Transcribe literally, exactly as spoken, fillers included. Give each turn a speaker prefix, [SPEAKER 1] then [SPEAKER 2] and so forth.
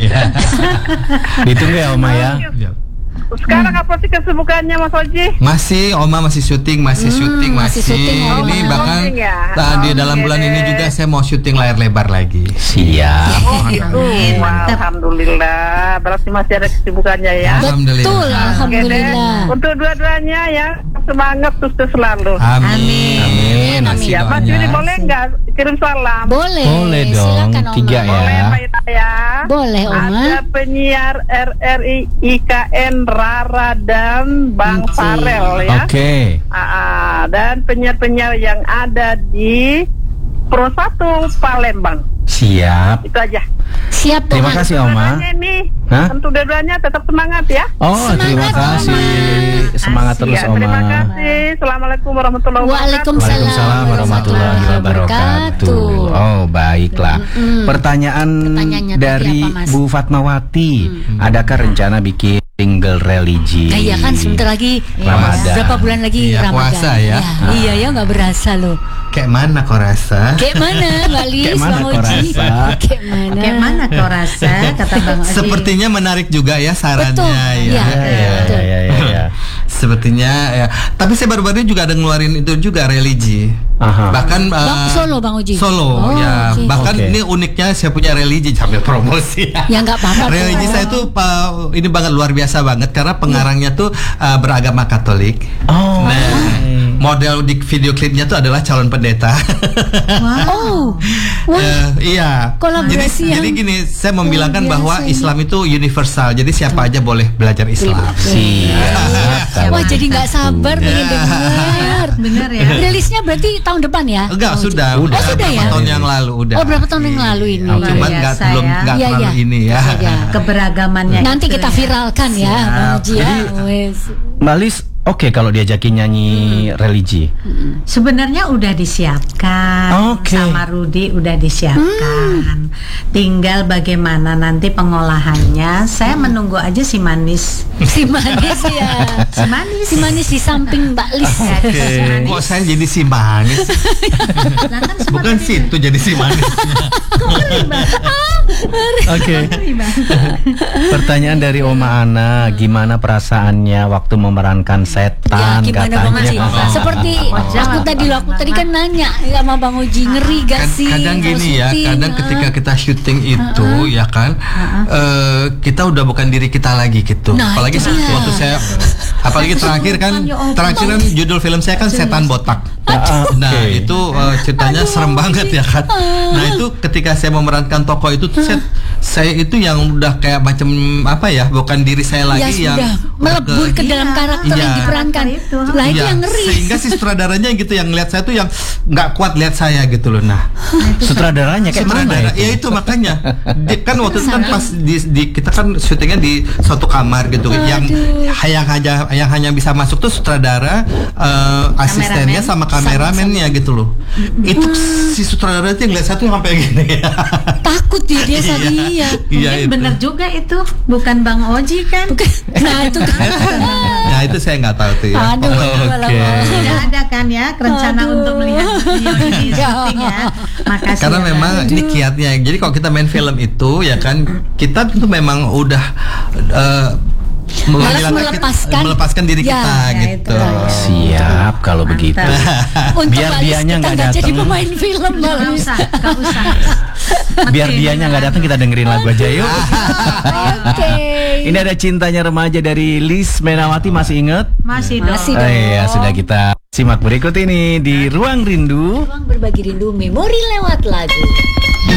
[SPEAKER 1] Ditunggu ya Oma ya.
[SPEAKER 2] Sekarang hmm. apa sih kesibukannya Mas Oji?
[SPEAKER 3] Masih, Oma masih syuting, masih hmm, syuting, masih. masih syuting, oh, ini bahkan ya? nah, di dalam okay. bulan ini juga saya mau syuting layar lebar lagi.
[SPEAKER 1] Siap.
[SPEAKER 2] Oh gitu. Wow, alhamdulillah. Berarti masih ada kesibukannya ya.
[SPEAKER 3] Alhamdulillah.
[SPEAKER 4] Betul, alhamdulillah.
[SPEAKER 2] Okay, untuk dua-duanya ya, semangat sukses selalu.
[SPEAKER 3] Amin.
[SPEAKER 1] Amin.
[SPEAKER 2] Amin. Ya, Mas Yudi boleh nggak kirim salam?
[SPEAKER 4] Boleh.
[SPEAKER 1] Boleh dong.
[SPEAKER 4] Silakan,
[SPEAKER 1] Tiga ya.
[SPEAKER 2] Boleh Pak Ita ya.
[SPEAKER 4] Boleh Oma.
[SPEAKER 2] Ada penyiar R R I I K N Rara dan Bang okay. Farel ya.
[SPEAKER 1] Oke. Okay.
[SPEAKER 2] Uh, dan penyiar-penyiar yang ada di Pro satu Palembang.
[SPEAKER 1] Siap.
[SPEAKER 2] Itu aja.
[SPEAKER 4] Siap.
[SPEAKER 1] Terima
[SPEAKER 4] Oma.
[SPEAKER 1] kasih Oma.
[SPEAKER 2] Ini untuk dua-duanya tetap semangat ya.
[SPEAKER 1] Oh semangat, terima kasih. Oma. Semangat terus ya, Oma.
[SPEAKER 2] Terima kasih. Assalamualaikum warahmatullahi wabarakatuh.
[SPEAKER 4] Waalaikumsalam
[SPEAKER 1] warahmatullahi wabarakatuh. Oh baiklah. Mm-hmm. Pertanyaan dari apa, Bu Fatmawati. Mm-hmm. Adakah rencana bikin single religi?
[SPEAKER 4] Nah, iya kan sebentar lagi
[SPEAKER 1] Ramadan.
[SPEAKER 4] Berapa bulan lagi
[SPEAKER 3] iya,
[SPEAKER 4] Ramadan?
[SPEAKER 3] Puasa ya.
[SPEAKER 4] ya. Ah. Iya ya nggak berasa loh.
[SPEAKER 3] Kayak mana kau rasa?
[SPEAKER 4] Kayak mana Mbak Lis?
[SPEAKER 1] Kayak mana kau rasa?
[SPEAKER 4] Kayak mana?
[SPEAKER 5] Kayak mana kau rasa? Kata Bang Oji.
[SPEAKER 3] Sepertinya menarik juga ya sarannya.
[SPEAKER 4] Betul.
[SPEAKER 3] Ya.
[SPEAKER 4] Ya,
[SPEAKER 1] ya, ya, ya, ya, ya.
[SPEAKER 3] Sepertinya ya. Tapi saya baru-baru juga ada ngeluarin itu juga religi.
[SPEAKER 1] Aha.
[SPEAKER 3] Bahkan
[SPEAKER 4] Bang,
[SPEAKER 3] uh,
[SPEAKER 4] Solo Bang Oji.
[SPEAKER 3] Solo
[SPEAKER 4] oh,
[SPEAKER 3] ya.
[SPEAKER 4] Okay.
[SPEAKER 3] Bahkan
[SPEAKER 1] okay.
[SPEAKER 3] ini uniknya saya punya religi sambil promosi.
[SPEAKER 4] Ya nggak apa-apa.
[SPEAKER 3] Religi saya tuh uh, ini banget luar biasa banget karena pengarangnya tuh uh, beragama Katolik.
[SPEAKER 1] Oh.
[SPEAKER 3] Nah, model di video klipnya tuh adalah calon pendeta.
[SPEAKER 4] Wow. Oh. Wah.
[SPEAKER 3] Uh, iya.
[SPEAKER 4] Kolaborasi
[SPEAKER 3] jadi,
[SPEAKER 4] yang
[SPEAKER 3] jadi gini, saya membilangkan
[SPEAKER 4] biasa
[SPEAKER 3] bahwa
[SPEAKER 4] ini.
[SPEAKER 3] Islam itu universal. Jadi siapa aja boleh belajar Islam.
[SPEAKER 1] Siap.
[SPEAKER 4] Wah, jadi nggak sabar pengen dengar.
[SPEAKER 5] Bener ya.
[SPEAKER 4] Rilisnya berarti tahun depan ya?
[SPEAKER 3] Enggak,
[SPEAKER 4] oh,
[SPEAKER 3] sudah,
[SPEAKER 4] oh,
[SPEAKER 3] udah.
[SPEAKER 4] sudah
[SPEAKER 3] Berapa
[SPEAKER 4] ya?
[SPEAKER 3] tahun yang lalu udah.
[SPEAKER 4] Oh, berapa tahun yang lalu ini?
[SPEAKER 3] Oh, cuman nggak
[SPEAKER 5] biasa
[SPEAKER 3] belum
[SPEAKER 5] ya.
[SPEAKER 3] nggak
[SPEAKER 4] Iya,
[SPEAKER 3] terlalu
[SPEAKER 4] iya.
[SPEAKER 3] ini ya.
[SPEAKER 4] Ya.
[SPEAKER 5] Keberagamannya.
[SPEAKER 4] Nanti
[SPEAKER 5] itu
[SPEAKER 4] kita
[SPEAKER 5] ya.
[SPEAKER 4] viralkan ya, Bang Oji ya. Wes.
[SPEAKER 1] Mbak Lis, oke okay, kalau diajakin nyanyi hmm. religi.
[SPEAKER 5] Hmm. Sebenarnya udah disiapkan,
[SPEAKER 1] okay.
[SPEAKER 5] sama Rudi udah disiapkan. Hmm. Tinggal bagaimana nanti pengolahannya. Saya hmm. menunggu aja si manis.
[SPEAKER 4] Si manis ya.
[SPEAKER 5] Si manis.
[SPEAKER 4] Si manis di samping Mbak Lis.
[SPEAKER 3] Oke. Okay. Kok saya jadi si manis?
[SPEAKER 5] Nah, kan
[SPEAKER 3] bukan situ jadi si manis.
[SPEAKER 1] Oke. Pertanyaan dari Oma Ana, gimana perasaannya waktu memerankan setan
[SPEAKER 4] ya, gimana Bang Oji?
[SPEAKER 1] katanya?
[SPEAKER 4] Oh. Seperti oh, aku tadi loh, aku tadi kan nanya sama Bang Oji, ngeri gak
[SPEAKER 3] Kad
[SPEAKER 4] sih?
[SPEAKER 3] Kadang gini ya, kadang ketika kita syuting itu uh -uh. ya kan, uh -uh. Uh, kita udah bukan diri kita lagi gitu.
[SPEAKER 4] Nah,
[SPEAKER 3] apalagi waktu saya, apalagi terakhir kan, terakhir kan judul film saya kan Setan Botak.
[SPEAKER 1] Uh,
[SPEAKER 3] nah
[SPEAKER 1] okay.
[SPEAKER 3] itu uh, ceritanya Aduh, serem banget ya kan. Nah itu ketika saya memerankan tokoh itu, saya, saya itu yang udah kayak macam apa ya, bukan diri saya lagi
[SPEAKER 4] ya,
[SPEAKER 3] yang
[SPEAKER 4] melebur ke, ke dalam karakter
[SPEAKER 3] iya,
[SPEAKER 4] yang diperankan itu. Lah itu
[SPEAKER 3] iya,
[SPEAKER 4] yang ngeri.
[SPEAKER 3] Sehingga si sutradaranya gitu yang lihat saya tuh yang nggak kuat lihat saya gitu loh. Nah,
[SPEAKER 1] sutradaranya kayak
[SPEAKER 3] sutradara,
[SPEAKER 1] mana itu?
[SPEAKER 3] Ya itu makanya di, kan waktu itu kan pas di, di kita kan syutingnya di suatu kamar gitu. Aduh. Yang yang hanya yang hanya bisa masuk tuh sutradara, uh, asistennya sama kameramennya gitu loh. Mm. Itu si sutradara itu yang lihat satu sampai gini.
[SPEAKER 4] Takut dia dia tadi ya.
[SPEAKER 5] Iya, mungkin benar juga itu, bukan Bang Oji kan?
[SPEAKER 4] Bukan. Nah itu kan.
[SPEAKER 3] Nah itu saya nggak tahu tuh ya.
[SPEAKER 4] Aduh.
[SPEAKER 1] Oke.
[SPEAKER 5] Sudah ada kan ya rencana
[SPEAKER 4] Aduh.
[SPEAKER 5] untuk melihat video di syuting ya. Makasih.
[SPEAKER 3] Karena
[SPEAKER 5] ya,
[SPEAKER 3] memang
[SPEAKER 5] Bang.
[SPEAKER 3] ini kiatnya. Jadi kalau kita main film itu ya kan, kita tuh memang udah uh,
[SPEAKER 4] melepaskan,
[SPEAKER 3] melepaskan diri
[SPEAKER 4] ya,
[SPEAKER 3] kita
[SPEAKER 5] ya,
[SPEAKER 3] gitu.
[SPEAKER 5] Itu.
[SPEAKER 1] Siap kalau
[SPEAKER 5] Mantap.
[SPEAKER 1] begitu. Biar dianya nggak datang.
[SPEAKER 4] Jadi pemain film
[SPEAKER 5] Nggak usah, nggak usah.
[SPEAKER 1] Biar dianya nggak datang, kita dengerin lagu aja yuk.
[SPEAKER 4] Oke. Okay.
[SPEAKER 1] Ini ada Cintanya Remaja dari Lis Menawati, masih ingat?
[SPEAKER 5] Masih dong.
[SPEAKER 4] Masih
[SPEAKER 1] Oh, iya, sudah kita simak berikut ini di Ruang Rindu.
[SPEAKER 4] Ruang Berbagi Rindu, memori lewat lagu.